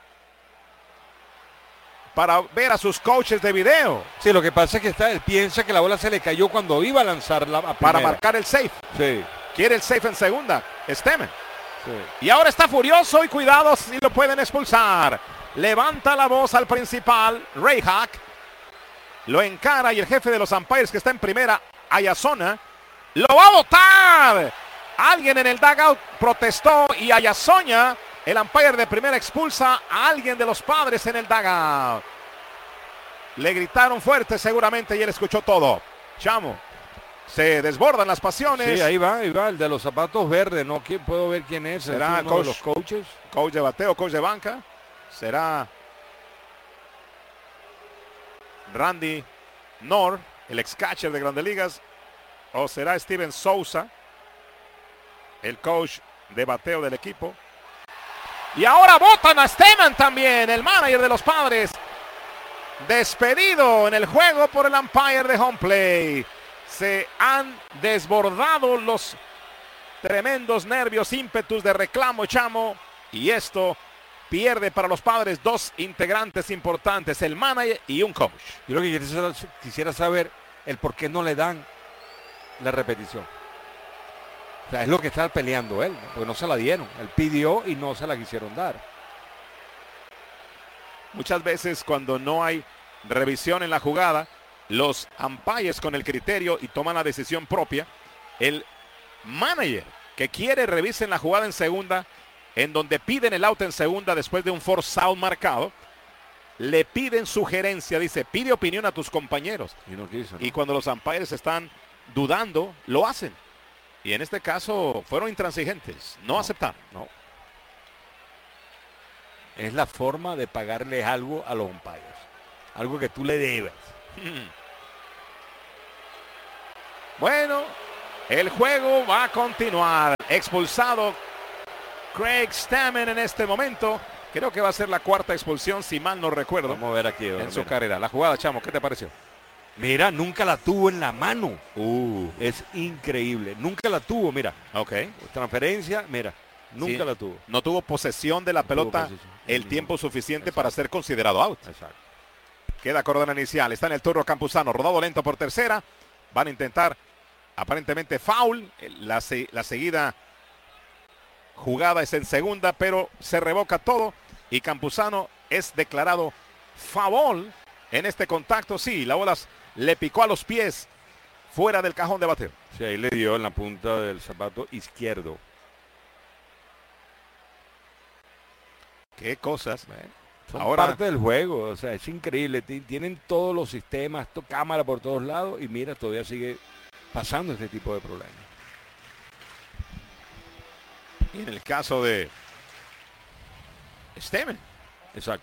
para ver a sus coaches de video. Sí, lo que pasa es que está, él piensa que la bola se le cayó cuando iba a lanzarla a para marcar el safe. Sí. Quiere el safe en segunda. Stemmen. Sí. Y ahora está furioso y cuidado si lo pueden expulsar. Levanta la voz al principal, Rayhawk. Lo encara y el jefe de los umpires que está en primera, Ayazona, lo va a botar. Alguien en el dugout protestó y Ayazoña, el umpire de primera, expulsa a alguien de los Padres en el dugout. Le gritaron fuerte seguramente y él escuchó todo. Chamo, se desbordan las pasiones. Sí, ahí va, ahí va, el de los zapatos verdes. No puedo ver quién es. ¿Será uno coach, de los coaches? Coach de bateo, coach de banca. ¿Será Randy Knorr, el ex catcher de Grandes Ligas? ¿O será Steven Souza, el coach de bateo del equipo? Y ahora votan a Stemmen también, el manager de los Padres. Despedido en el juego por el umpire de home play. Se han desbordado los tremendos nervios, ímpetus de reclamo, Chamo. Y esto pierde para los Padres dos integrantes importantes, el manager y un coach. Yo lo que quisiera saber el por qué no le dan la repetición. O sea, es lo que está peleando él, ¿no? Porque no se la dieron. Él pidió y no se la quisieron dar. Muchas veces cuando no hay revisión en la jugada, los umpires con el criterio y toman la decisión propia, el manager que quiere revisen la jugada en segunda, en donde piden el out en segunda después de un force out marcado, le piden sugerencia, dice, pide opinión a tus compañeros. Y, no quiso, ¿no? Y cuando los umpires están dudando, lo hacen. Y en este caso fueron intransigentes, no, no aceptaron. No. Es la forma de pagarle algo a los umpires. Algo que tú le debes. Bueno, el juego va a continuar. Expulsado Craig Stammen en este momento. Creo que va a ser la cuarta expulsión, si mal no recuerdo. Vamos a ver aquí. En mira. su carrera. La jugada, Chamo, ¿qué te pareció? Mira, nunca la tuvo en la mano. Uh, es increíble. Nunca la tuvo, mira. Ok. Transferencia, mira. Nunca Sí. la tuvo. No tuvo posesión de la No pelota tuvo posesión. el tiempo suficiente para ser considerado out. Exacto. Queda cordón inicial. Está en el turno Campuzano. Rodado lento por tercera. Van a intentar aparentemente foul. La, se- la seguida jugada es en segunda, pero se revoca todo. Y Campuzano es declarado foul en este contacto. Sí, la bola le picó a los pies fuera del cajón de bater. Sí, ahí le dio en la punta del zapato izquierdo. Qué cosas. Son Ahora parte del juego, o sea, es increíble. T- Tienen todos los sistemas, to- cámara por todos lados y mira, todavía sigue pasando este tipo de problemas. y en el caso de Stammen. Exacto.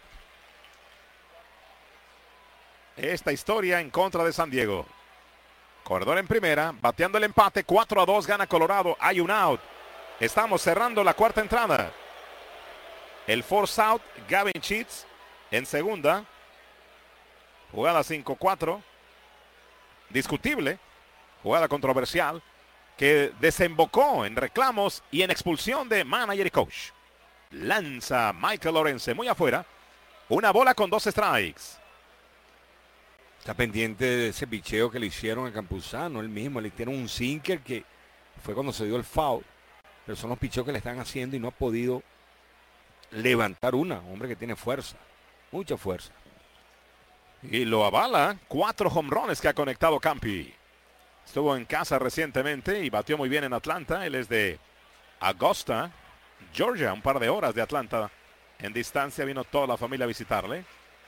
Esta historia en contra de San Diego. Corredor en primera, bateando el empate, cuatro a dos, gana Colorado, hay un out. Estamos cerrando la cuarta entrada. El force out, Gavin Sheets en segunda. Jugada cinco cuatro. Discutible. Jugada controversial que desembocó en reclamos y en expulsión de manager y coach. Lanza Michael Lorenzen muy afuera. Una bola con dos strikes. Está pendiente de ese picheo que le hicieron a Campuzano, él mismo, le hicieron un sinker que fue cuando se dio el foul, pero son los picheos que le están haciendo y no ha podido levantar una, hombre que tiene fuerza, mucha fuerza. Y lo avala, cuatro home runs que ha conectado Campi. Estuvo en casa recientemente y batió muy bien en Atlanta. Él es de Augusta, Georgia, un par de horas de Atlanta. En distancia vino toda la familia a visitarle.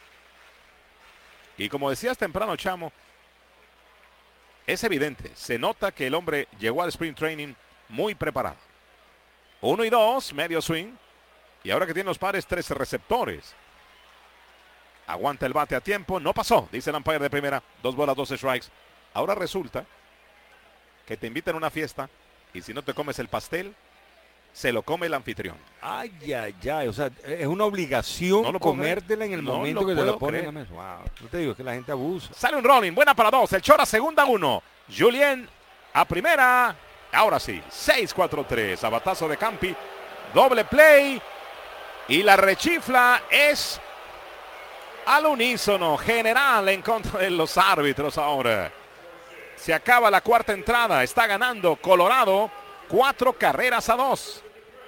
Y como decías temprano, Chamo, es evidente, se nota que el hombre llegó al sprint training muy preparado. Uno y dos, medio swing. Y ahora que tiene los pares, tres receptores. Aguanta el bate a tiempo, no pasó, dice el umpire de primera. Dos bolas, dos strikes. Ahora resulta que te invitan a una fiesta y si no te comes el pastel, se lo come el anfitrión. Ay, ay, ay, o sea, es una obligación No lo puedo comértela creer. en el No momento lo que te la puedo ponen creer. en la mesa. Wow, no te digo, es que la gente abusa. Sale un rolling, buena para dos. El Chora segunda uno. Julien a primera. Ahora sí, seis cuatro tres. Abatazo de Campi. Doble play. Y la rechifla es al unísono. General en contra de los árbitros ahora. Se acaba la cuarta entrada. Está ganando Colorado. Cuatro carreras a dos.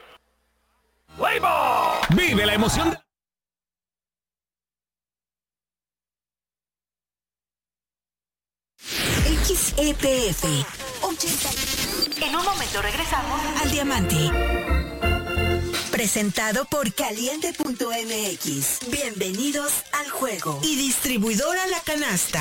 Vive la emoción de... X E P F ochenta. En un momento regresamos al Diamante. Presentado por Caliente punto M X. Bienvenidos al juego. Y distribuidora La Canasta.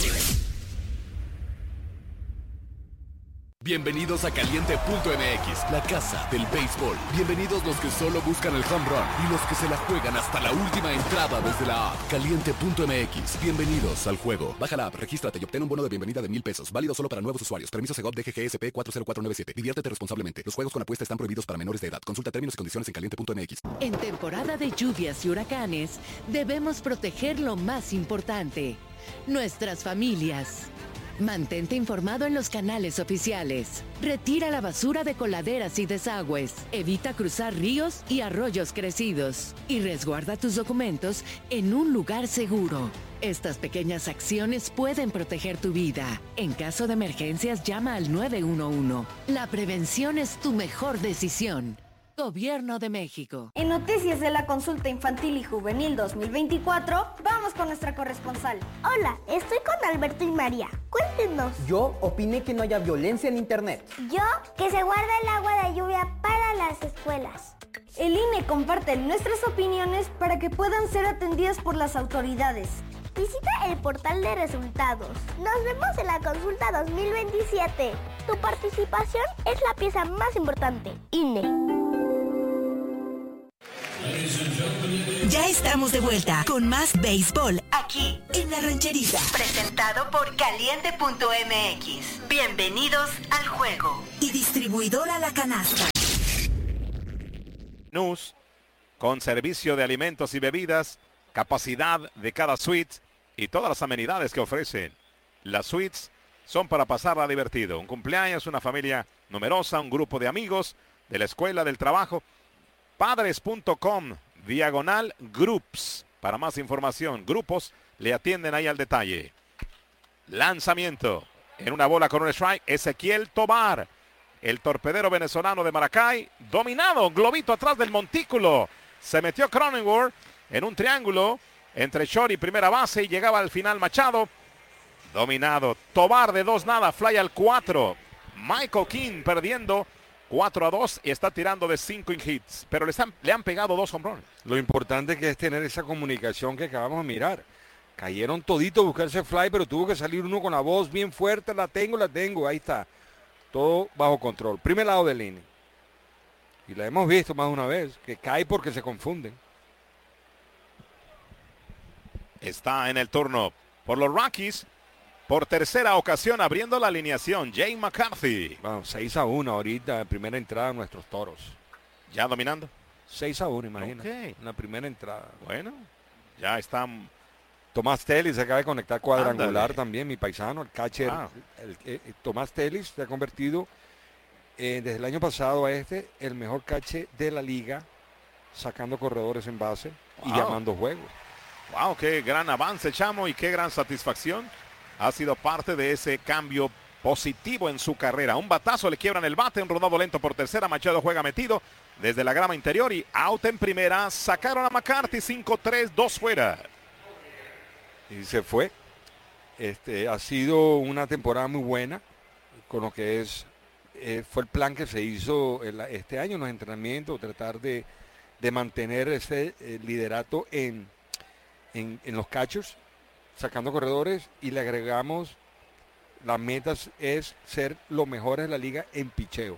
Bienvenidos a Caliente punto M X, la casa del béisbol. Bienvenidos los que solo buscan el home run y los que se la juegan hasta la última entrada desde la app. Caliente punto M X, bienvenidos al juego. Baja la app, regístrate y obtén un bono de bienvenida de mil pesos. Válido solo para nuevos usuarios. Permiso Segov D G G S P cuatro cero cuatro nueve siete. Diviértete responsablemente. Los juegos con apuesta están prohibidos para menores de edad. Consulta términos y condiciones en Caliente punto M X. En temporada de lluvias y huracanes, debemos proteger lo más importante, nuestras familias. Mantente informado en los canales oficiales. Retira la basura de coladeras y desagües. Evita cruzar ríos y arroyos crecidos. Y resguarda tus documentos en un lugar seguro. Estas pequeñas acciones pueden proteger tu vida. En caso de emergencias, llama al nueve uno uno. La prevención es tu mejor decisión. Gobierno de México. En noticias de la consulta infantil y juvenil dos mil veinticuatro, vamos con nuestra corresponsal. Hola, estoy con Alberto y María. Cuéntenos. Yo opiné que no haya violencia en internet. Yo, que se guarda el agua de lluvia para las escuelas. El I N E comparte nuestras opiniones para que puedan ser atendidas por las autoridades. Visita el portal de resultados. Nos vemos en la consulta dos mil veintisiete. Tu participación es la pieza más importante. I N E. Ya estamos de vuelta con más béisbol aquí en La Rancherita. Presentado por Caliente punto M X. Bienvenidos al juego. Y distribuidora La Canasta. Menús con servicio de alimentos y bebidas, capacidad de cada suite y todas las amenidades que ofrecen. Las suites son para pasarla divertido. Un cumpleaños, una familia numerosa, un grupo de amigos, de la escuela, del trabajo. Padres punto com, diagonal groups. Para más información, grupos le atienden ahí al detalle. Lanzamiento en una bola con un strike. Ezequiel Tobar, el torpedero venezolano de Maracay, dominado, globito atrás del montículo. Se metió Cronenworth en un triángulo entre short y primera base y llegaba al final Machado. Dominado. Tobar de dos nada, fly al cuatro. Michael King perdiendo cuatro a dos y está tirando de cinco in hits. Pero le, están, le han pegado dos home runs. Lo importante que es tener esa comunicación que acabamos de mirar. Cayeron toditos a buscarse fly, pero tuvo que salir uno con la voz bien fuerte. La tengo, la tengo. Ahí está. Todo bajo control. Primer lado del inning. Y la hemos visto más de una vez, que cae porque se confunden. Está en el turno por los Rockies. Por tercera ocasión abriendo la alineación, Jay McCarthy. Bueno, seis a uno ahorita, primera entrada nuestros Toros. ¿Ya dominando? seis a uno, imagina. Okay. En la primera entrada. Bueno, ya están. Tomás Telis se acaba de conectar cuadrangular. Ándale. También, mi paisano, el catcher. Wow. El, el, el, Tomás Telis se ha convertido eh, desde el año pasado a este el mejor catcher de la liga, sacando corredores en base y Wow. llamando juegos. Wow, qué gran avance, Chamo, y qué gran satisfacción. Ha sido parte de ese cambio positivo en su carrera. Un batazo, le quiebran el bate, un rodado lento por tercera. Machado juega metido desde la grama interior y out en primera. Sacaron a McCarthy, cinco tres, dos fuera. Y se fue. Este, ha sido una temporada muy buena, con lo que es, eh, fue el plan que se hizo el, este año en los entrenamientos, tratar de, de mantener ese eh, liderato en, en, en los catchers, sacando corredores, y le agregamos, las metas es ser los mejores de la liga en picheo.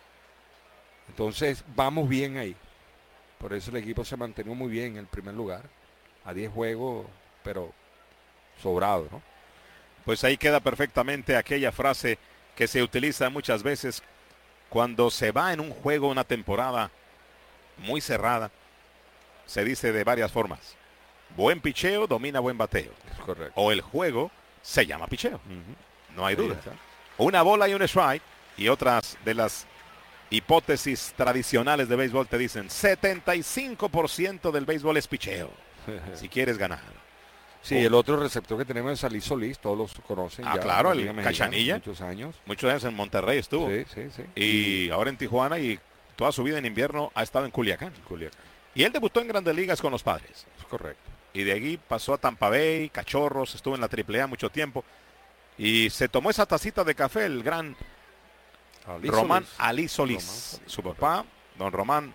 Entonces vamos bien ahí. Por eso el equipo se mantuvo muy bien en el primer lugar, a diez juegos, pero sobrado, ¿no? Pues ahí queda perfectamente aquella frase que se utiliza muchas veces cuando se va en un juego, una temporada muy cerrada. Se dice de varias formas. Buen picheo domina buen bateo. Es correcto. O el juego se llama picheo. Uh-huh. No hay duda. está. Una bola y un strike. Y otras de las hipótesis tradicionales de béisbol te dicen setenta y cinco por ciento del béisbol es picheo. Si quieres ganar. Sí, el otro receptor que tenemos es Ali Solís, todos los conocen. Ah, ya, claro, en la el Liga Mexicana, Cachanilla. Muchos años. Muchos años en Monterrey estuvo. Sí, sí, sí. Y ahora en Tijuana, y toda su vida en invierno ha estado en Culiacán. Culiacán. Y él debutó en Grandes Ligas con los Padres. Es correcto. Y de allí pasó a Tampa Bay, Cachorros, estuvo en la triple A mucho tiempo. Y se tomó esa tacita de café el gran Ali Román Solís. Ali Solís. Román Solís, Su papá, don Román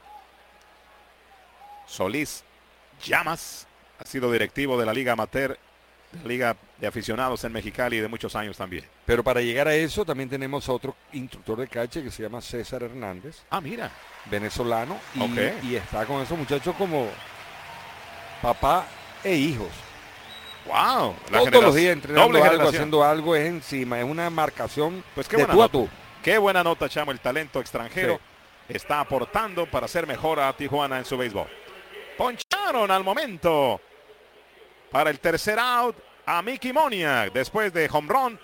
Solís Llamas, ha sido directivo de la Liga Amateur, de la Liga de Aficionados en Mexicali de muchos años también. Pero para llegar a eso también tenemos otro instructor de catcher que se llama César Hernández. Ah, mira. Venezolano. Y, Ok. y está con esos muchachos como papá e hijos. Wow. La Todos generación- los días entrenando doble algo, generación. haciendo algo, es encima, es una marcación Pues qué de buena tú a nota. tú. Qué buena nota, Chamo. El talento extranjero está aportando para hacer mejor a Tijuana en su béisbol. Poncharon al momento para el tercer out a Mickey Moniak después de home run.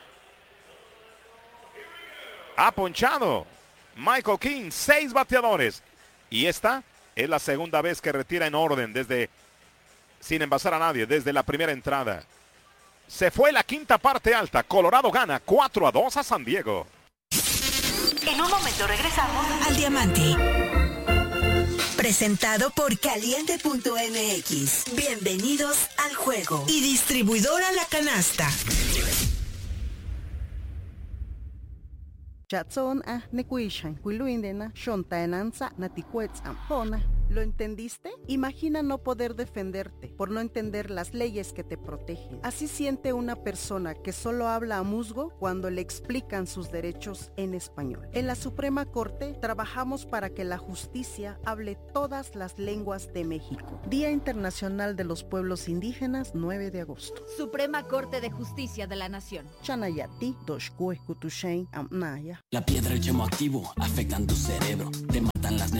Ha ponchado Michael King, seis bateadores. Y esta es la segunda vez que retira en orden desde, sin envasar a nadie, desde la primera entrada. Se fue la quinta parte alta. Colorado gana cuatro a dos a San Diego. En un momento regresamos al Diamante. Presentado por Caliente punto M X. Bienvenidos al juego. Y distribuidora La Canasta. Chatson a nekuishan, kuiluindena, shontaenanza, naticuetz ampona, ¿Lo entendiste? Imagina no poder defenderte por no entender las leyes que te protegen. Así siente una persona que solo habla a musgo cuando le explican sus derechos en español. En la Suprema Corte trabajamos para que la justicia hable todas las lenguas de México. Día Internacional de los Pueblos Indígenas, nueve de agosto. Suprema Corte de Justicia de la Nación. Chanayati, Doshkue, Kutushain, Amnaya. La piedra, el yemo activo, afectan tu cerebro. Te